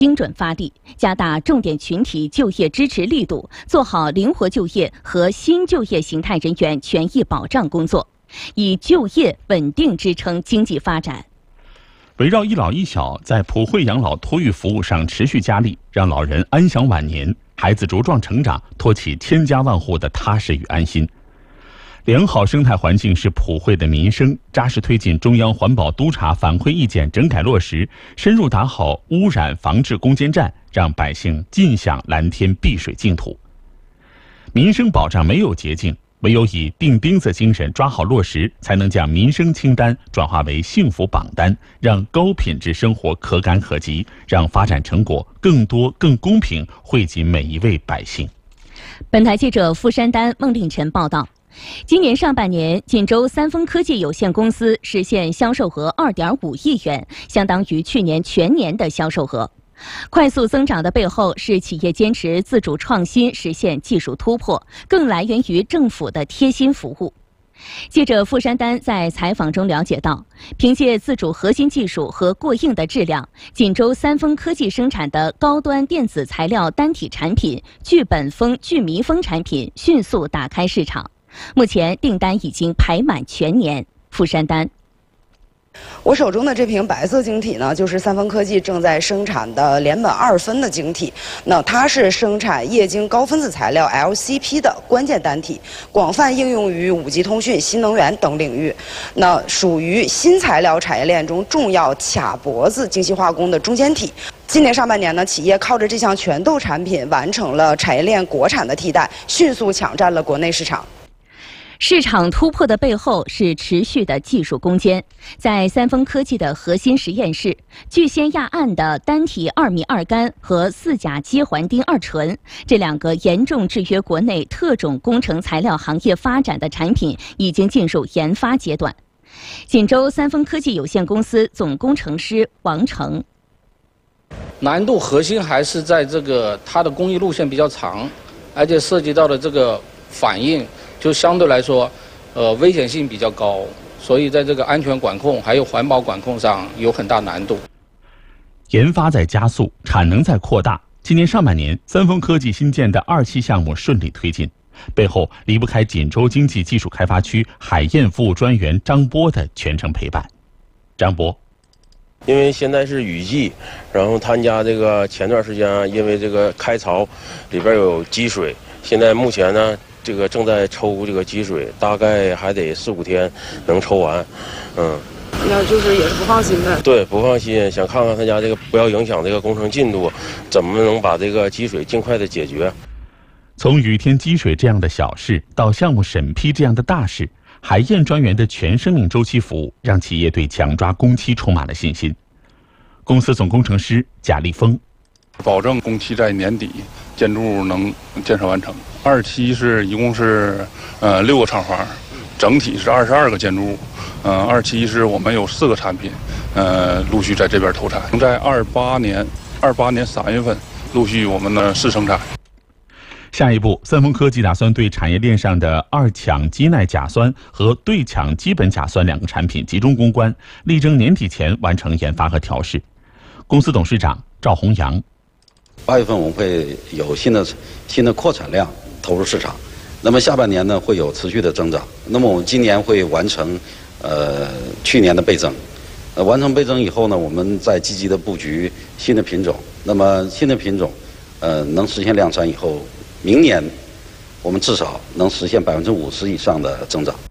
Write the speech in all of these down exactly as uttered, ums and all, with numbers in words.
精准发力，加大重点群体就业支持力度，做好灵活就业和新就业形态人员权益保障工作，以就业稳定支撑经济发展。 围绕一老一小，在普惠养老托育服务上持续加力，让老人安享晚年，孩子茁壮成长，托起千家万户的踏实与安心。良好生态环境是普惠的民生，扎实推进中央环保督察反馈意见整改落实，深入打好污染防治攻坚战，让百姓尽享蓝天碧水净土。民生保障没有捷径，唯有以钉钉子精神抓好落实，才能将民生清单转化为幸福榜单，让高品质生活可感可及，让发展成果更多更公平惠及每一位百姓。 本台记者傅山丹、孟令晨报道。今年上半年，锦州三丰科技有限公司实现销售额 二点五亿元，相当于去年全年的销售额。快速增长的背后是企业坚持自主创新，实现技术突破，更来源于政府的贴心服务。记者傅山丹在采访中了解到，凭借自主核心技术和过硬的质量，锦州三丰科技生产的高端电子材料单体产品聚苯峰、聚醚峰产品迅速打开市场。目前订单已经排满全年。傅山丹， 我手中的这瓶白色晶体呢，就是三丰科技正在生产的联苯二酚的晶体。那它是生产液晶高分子材料 L C P 的关键单体，广泛应用于五 G 通讯、新能源等领域。那属于新材料产业链中重要卡脖子精细化工的中间体。今年上半年呢，企业靠着这项拳头产品完成了产业链国产的替代，迅速抢占了国内市场。 市场突破的背后是持续的技术攻坚。在三丰科技的核心实验室，聚酰亚胺的单体二醚二苷和四甲基环丁二醇这两个严重制约国内特种工程材料行业发展的产品已经进入研发阶段。锦州三丰科技有限公司总工程师王成， 难度核心还是在这个它的工艺路线比较长，而且涉及到的这个反应就相对来说，呃，危险性比较高，所以在这个安全管控还有环保管控上有很大难度。 研发在加速，产能在扩大。今年上半年，三丰科技新建的二期项目顺利推进，背后离不开锦州经济技术开发区海燕服务专员张波的全程陪伴。张波， 因为现在是雨季，然后他家这个前段时间因为这个开槽里边有积水，现在目前呢，这个正在抽这个积水，大概还得四五天能抽完，嗯。 那就是也是不放心的。 对，不放心，想看看他家这个不要影响这个工程进度，怎么能把这个积水尽快的解决。 从雨天积水这样的小事到项目审批这样的大事，海燕专员的全生命周期服务让企业对抢抓工期充满了信心。公司总工程师贾立峰， 保证工期在年底建筑物能建设完成。二期是一共是呃六个厂房，整体是二十二个建筑物。呃，二期是我们有四个产品，呃，陆续在这边投产，在二八年二八年三月份陆续我们的试生产。 下一步，三丰科技打算对产业链上的二羟基耐甲酸和对羟基苯甲酸两个产品集中攻关，力争年底前完成研发和调试。公司董事长赵宏阳， 八月份我们会有新的新的扩产量投入市场，那么下半年呢会有持续的增长。那么我们今年会完成呃去年的倍增，呃完成倍增以后呢，我们再积极的布局新的品种。那么新的品种，呃能实现量产以后，明年我们至少能实现百分之五十以上的增长。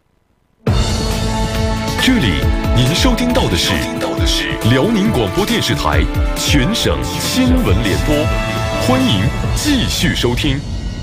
这里您收听到的是辽宁广播电视台全省新闻联播，欢迎继续收听。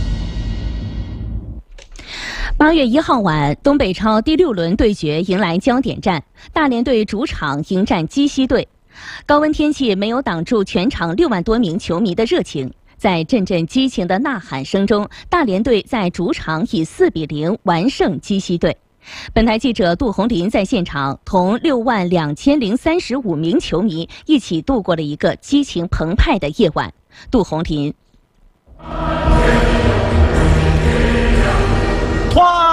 八月一号晚，东北超第六轮对决迎来焦点战，大连队主场迎战鸡西队。高温天气没有挡住全场六万多名球迷的热情，在阵阵激情的呐喊声中，大连队在主场以四比零完胜鸡西队。本台记者杜红林在现场同六万两千零三十五名球迷一起度过了一个激情澎湃的夜晚。杜红林， 团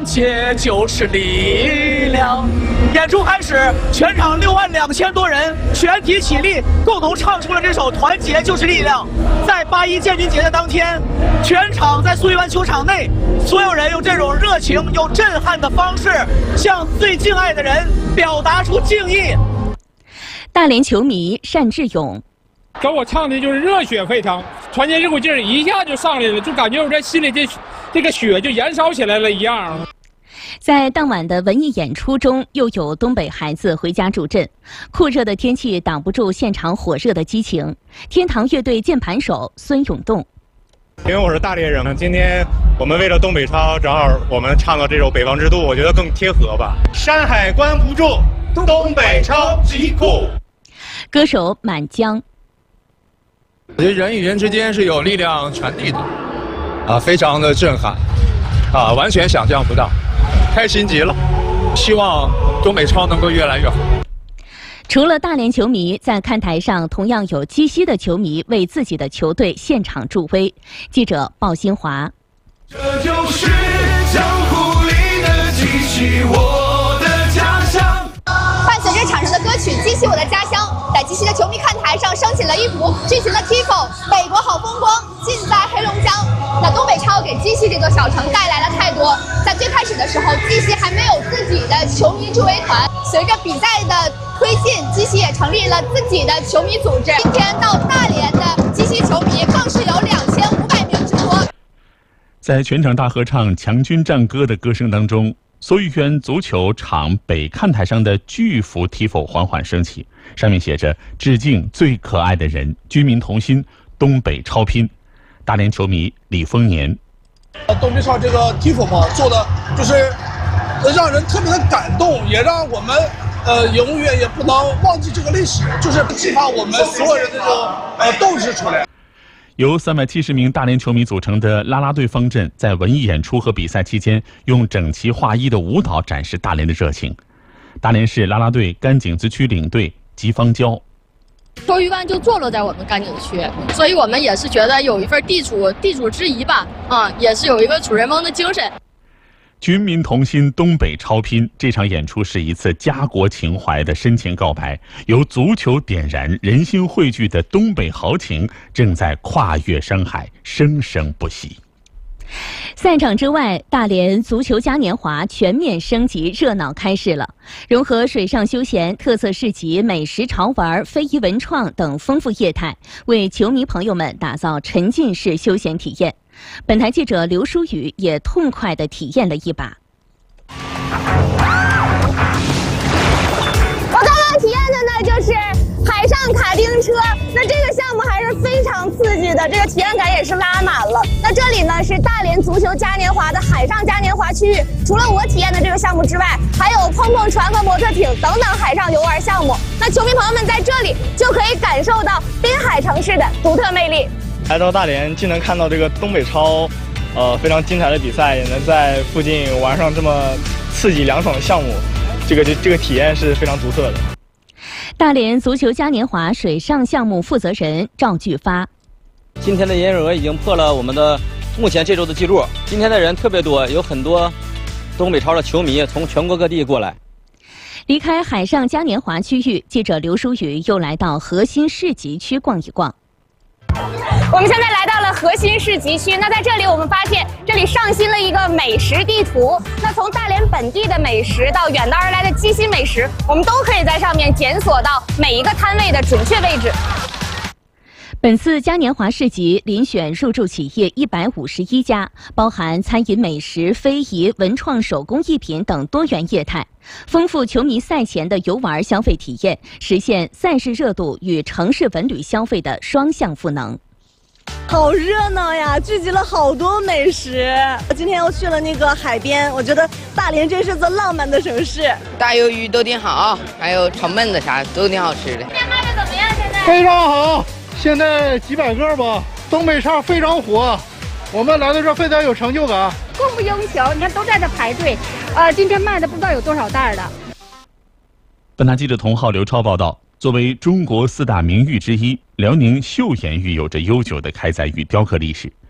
团结就是力量。演出开始，全场六万两千多人全体起立，共同唱出了这首《团结就是力量》。在八一建军节的当天，全场在苏玉湾球场内，所有人用这种热情又震撼的方式，向最敬爱的人表达出敬意。 大连球迷单志勇。 跟我唱的就是热血沸腾，团结这股劲儿一下就上来了，就感觉我这心里这这个血就燃烧起来了一样。 在当晚的文艺演出中，又有东北孩子回家助阵。酷热的天气挡不住现场火热的激情。天堂乐队键盘手孙永栋， 因为我是大连人，今天我们为了东北超，正好我们唱的这首《北方之都》，我觉得更贴合吧。山海关不住，东北超极酷。 歌手满江。 我觉得人与人之间是有力量传递的，啊，非常的震撼，啊，完全想象不到，开心极了。希望东北超能够越来越好。 除了大连球迷，在看台上同样有鸡西的球迷为自己的球队现场助威。记者鲍新华。 这就是江湖里的鸡西，我的家乡。 伴随着场上的歌曲《鸡西我的家乡》，在鸡西的球迷看台上升起了一幅巨型的 tifo， 北国好风光，尽在黑龙江。那东北超给鸡西这座小城带来了太多。在最开始的时候，鸡西还没有自己的球迷助威团，随着比赛的推进，鸡西也成立了自己的球迷组织。今天到大连的鸡西球迷更是有两千五百名之多。 在全场大合唱《强军战歌》的歌声当中，苏玉渊足球场北看台上的巨幅 tifo 缓缓升起，上面写着“致敬最可爱的人，军民同心，东北超拼”。大连球迷李丰年， 东北超这个 tifo 嘛，做的就是让人特别的感动，也让我们呃永远也不能忘记这个历史，就是激发我们所有人的这种呃斗志出来。 由三百七十名大连球迷组成的啦啦队方阵，在文艺演出和比赛期间，用整齐划一的舞蹈展示大连的热情。大连市啦啦队甘井子区领队吉方娇， 球鱼湾就坐落在我们甘井区，所以我们也是觉得有一份地主地主之谊吧，啊，也是有一个主人翁的精神。 军民同心，东北超拼。这场演出是一次家国情怀的深情告白，由足球点燃人心汇聚的东北豪情，正在跨越山海，生生不息。 赛场之外，大连足球嘉年华全面升级，热闹开市了。融合水上休闲、特色市集、美食潮玩、非遗文创等丰富业态，为球迷朋友们打造沉浸式休闲体验。本台记者刘淑宇也痛快地体验了一把。 我刚刚体验的呢就是海上卡丁车，那这个项目还是非常刺激的，这个体验感也是拉满了。那这里呢是大连足球嘉年华的海上嘉年华区域，除了我体验的这个项目之外，还有碰碰船和摩托艇等等海上游玩项目。那球迷朋友们在这里就可以感受到滨海城市的独特魅力。 来到大连，既能看到这个东北超，呃非常精彩的比赛，也能在附近玩上这么刺激凉爽的项目，这个这这个体验是非常独特的。 大连足球嘉年华水上项目负责人赵巨发， 今天的营业额已经破了我们的目前这周的记录。今天的人特别多，有很多东北超的球迷从全国各地过来。 离开海上嘉年华区域，记者刘淑宇又来到核心市集区逛一逛。 我们现在来到了核心市集区，那在这里我们发现这里上新了一个美食地图，那从大连本地的美食到远道而来的鸡西美食，我们都可以在上面检索到每一个摊位的准确位置。 本次嘉年华市集遴选入驻企业一百五十一家，包含餐饮、美食、非遗、文创、手工艺品等多元业态，丰富球迷赛前的游玩消费体验，实现赛事热度与城市文旅消费的双向赋能。 好热闹呀，聚集了好多美食。我今天又去了那个海边，我觉得大连真是座浪漫的城市。 大鱿鱼都挺好，还有炒焖子啥都挺好吃的。 今天卖的怎么样？现在非常好，现在几百个吧。东北超非常火，我们来到这非常有成就感。 供不应求，你看都在这排队。呃，今天卖的不知道有多少袋的。 本台记者童浩、刘超报道。作为中国四大名玉之一，辽宁岫岩玉有着悠久的开采与雕刻历史。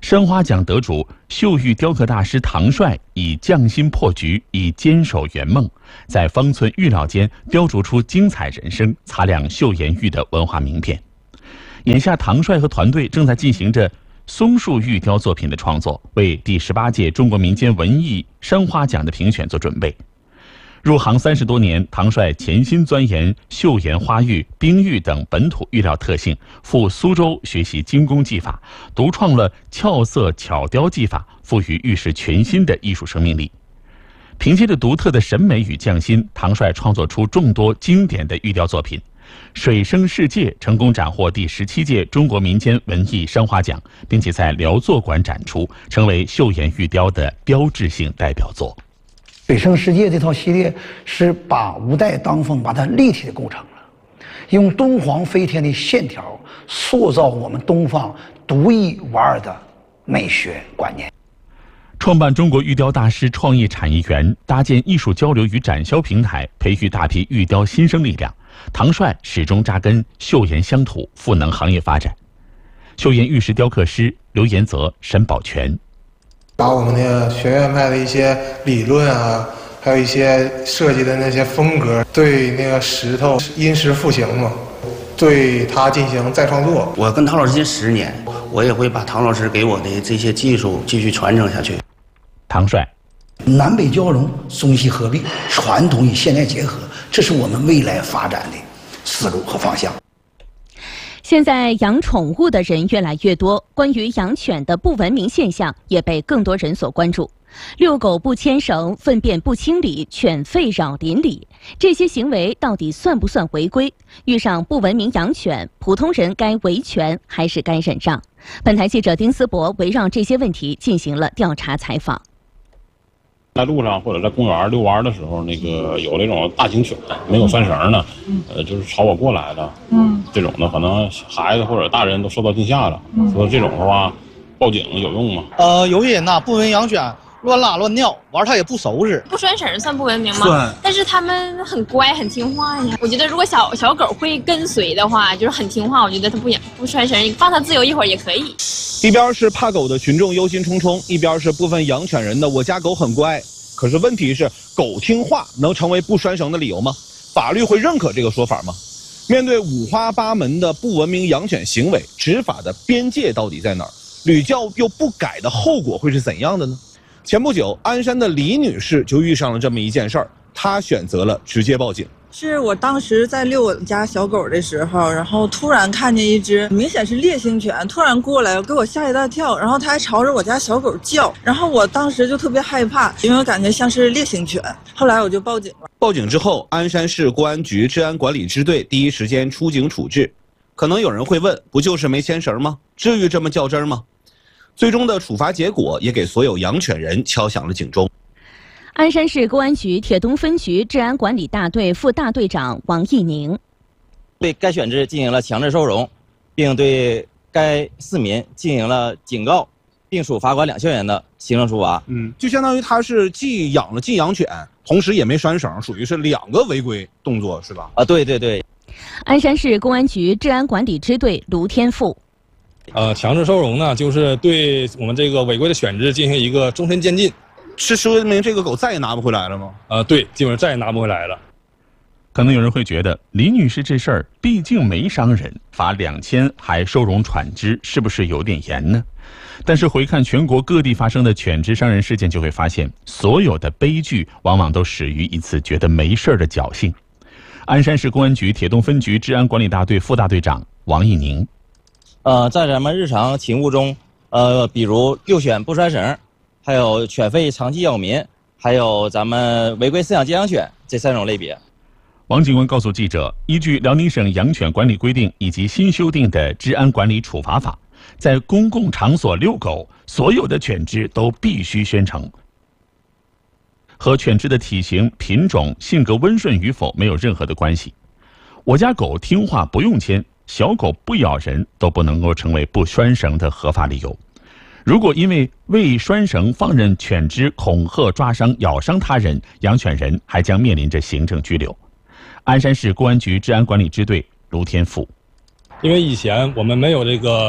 山花奖得主岫玉雕刻大师唐帅以匠心破局，以坚守圆梦，在方寸玉料间雕琢出精彩人生，擦亮岫岩玉的文化名片。眼下，唐帅和团队正在进行着松树玉雕作品的创作，为第十八届中国民间文艺山花奖的评选做准备。入行三十多年，唐帅潜心钻研岫岩花玉、冰玉等本土玉料特性，赴苏州学习精工技法，独创了俏色巧雕技法，赋予玉石全新的艺术生命力。凭借着独特的审美与匠心，唐帅创作出众多经典的玉雕作品。水生世界成功斩获第十七届中国民间文艺山花奖，并且在辽作馆展出，成为岫岩玉雕的标志性代表作。 水生世界这套系列是把五代当风把它立体的构成了，用敦煌飞天的线条塑造我们东方独一无二的美学观念。 创办中国玉雕大师创意产业园，搭建艺术交流与展销平台，培育大批玉雕新生力量。唐帅始终扎根岫岩乡土，赋能行业发展。岫岩玉石雕刻师刘延泽、沈宝全。 把我们那个学院派的一些理论啊，还有一些设计的那些风格，对那个石头因石复形嘛，对它进行再创作。 我跟唐老师近十年，我也会把唐老师给我的这些技术继续传承下去。 唐帅， 南北交融，中西合璧，传统与现代结合，这是我们未来发展的思路和方向。 现在养宠物的人越来越多，关于养犬的不文明现象也被更多人所关注。遛狗不牵绳、粪便不清理、犬吠扰邻里，这些行为到底算不算违规？遇上不文明养犬，普通人该维权还是该忍让？本台记者丁思博围绕这些问题进行了调查采访。 在路上或者在公园遛弯的时候，那个有那种大型犬没有拴绳的，呃，就是朝我过来的，嗯，这种的可能孩子或者大人都受到惊吓了。嗯，说这种的话，报警有用吗？ 呃，有些人呐不文明养犬，乱拉乱尿，完他也不收拾。 不拴绳算不文明吗？ 算。 但是他们很乖，很听话呀。我觉得如果小小狗会跟随的话，就是很听话，我觉得它不养不拴绳，放它自由一会儿也可以。 一边是怕狗的群众忧心忡忡，一边是部分养犬人的我家狗很乖。可是问题是，狗听话能成为不拴绳的理由吗？法律会认可这个说法吗？面对五花八门的不文明养犬行为，执法的边界到底在哪儿？屡教又不改的后果会是怎样的呢？前不久，鞍山的李女士就遇上了这么一件事儿，她选择了直接报警。 是我当时在遛我家小狗的时候，然后突然看见一只明显是烈性犬突然过来，给我吓一大跳，然后它还朝着我家小狗叫，然后我当时就特别害怕，因为我感觉像是烈性犬。后来我就报警了。 报警之后，鞍山市公安局治安管理支队第一时间出警处置。可能有人会问，不就是没牵绳吗？至于这么较真吗？最终的处罚结果也给所有养犬人敲响了警钟。 鞍山市公安局铁东分局治安管理大队副大队长王义宁对该犬只进行了强制收容，并对该市民进行了警告，并处罚款两千元的行政处罚。 嗯，就相当于他是既养了禁养犬，同时也没拴绳，属于是两个违规动作，是吧？ 啊，对对对。 鞍山市公安局治安管理支队卢天富。 呃，强制收容呢，就是对我们这个违规的犬只进行一个终身监禁。 是说明这个狗再也拿不回来了吗？ 呃，对，基本上再也拿不回来了。 可能有人会觉得，李女士这事儿毕竟没伤人，罚两千还收容犬只，是不是有点严呢？但是回看全国各地发生的犬只伤人事件，就会发现，所有的悲剧往往都始于一次觉得没事的侥幸。鞍山市公安局铁东分局治安管理大队副大队长王义宁。 呃，在咱们日常勤务中，呃，比如遛犬不拴绳，还有犬吠长期扰民，还有咱们违规饲养禁养犬这三种类别。 王警官告诉记者，依据辽宁省养犬管理规定以及新修订的治安管理处罚法，在公共场所遛狗，所有的犬只都必须拴绳，和犬只的体型、品种、性格温顺与否没有任何的关系。我家狗听话不用牵，小狗不咬人都不能够成为不拴绳的合法理由。如果因为未拴绳放任犬只恐吓、抓伤、咬伤他人，养犬人还将面临着行政拘留。鞍山市公安局治安管理支队卢天富。 因为以前我们没有这个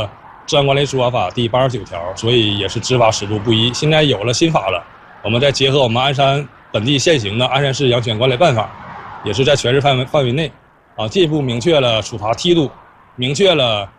治安管理处罚法第八十九条，所以也是执法尺度不一。现在有了新法了，我们再结合我们鞍山本地现行的《鞍山市养犬管理办法》，也是在全市范围范围内，啊，进一步明确了处罚梯度，明确了